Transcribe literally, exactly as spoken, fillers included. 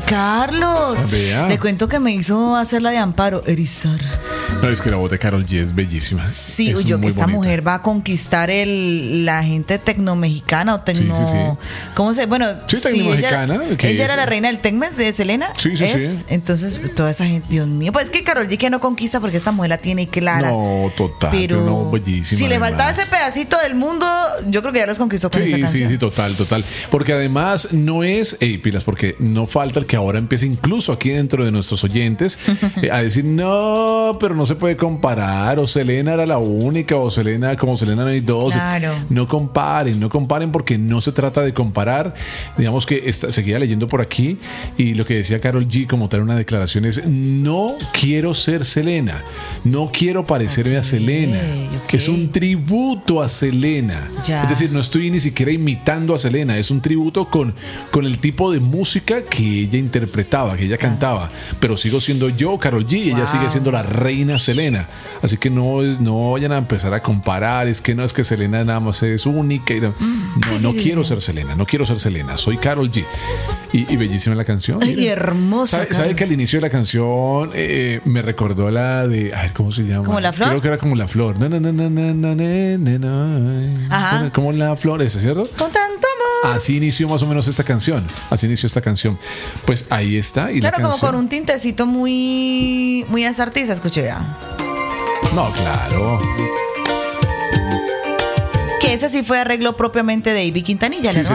Carlos, Vea. le cuento que me hizo hacer la de Amparo, erizar. No, es que la voz de Karol G es bellísima. Sí, es yo que muy esta bonita. mujer va a conquistar el, la gente tecnomexicana o tecno... Sí, sí, sí. ¿Cómo se...? Bueno, Sí, tecnomexicana, ella, que ella es- era la reina del Tecmes de Selena. Sí, sí, es, sí. Entonces, toda esa gente, Dios mío, pues es que Karol G que no conquista porque esta mujer la tiene clara. No, total, pero tiene una voz bellísima, si le faltaba además. ese pedacito del mundo, yo creo que ya los conquistó con esa Sí, sí, canción. sí, total, total. Porque además no es, ey, pilas, porque no falta el que ahora empiece incluso aquí dentro de nuestros oyentes eh, a decir, no, pero no se puede comparar, o Selena era la única, o Selena, como Selena no hay dos. Claro. No comparen, no comparen porque no se trata de comparar. Digamos que esta, seguía leyendo por aquí y lo que decía Karol G como tal una declaración es, no quiero ser Selena, no quiero parecerme a Selena, ok. es un tributo a Selena. Ya. Es decir, no estoy ni siquiera imitando a Selena, es un tributo con, con el tipo de música que ella interpretaba, que ella cantaba, pero sigo siendo yo, Karol G, y ella Wow. sigue siendo la reina Selena. Así que no, no vayan a empezar a comparar, es que no es que Selena nada más es única. Y no, no, Sí, no sí, sí, quiero sí. ser Selena, no quiero ser Selena, soy Karol G. Y, y bellísima la canción. Ay, miren. hermosa, ¿Sabe, Karol. sabe que al inicio de la canción eh, me recordó a la de, a ver, ¿cómo se llama? ¿Como la flor? Creo que era como la flor. Na, na, na, na, na, na, na, na, na. Ajá. Como la flor, ¿es cierto? Con tanto amor. Así inició más o menos esta canción. Así inició esta canción. Pues ahí está. Y Claro, la como canción. con un tintecito muy, muy hasta artista, escuché ya. No, claro. Que ese sí fue arreglo propiamente de Ivy Quintanilla, Sí, ¿no?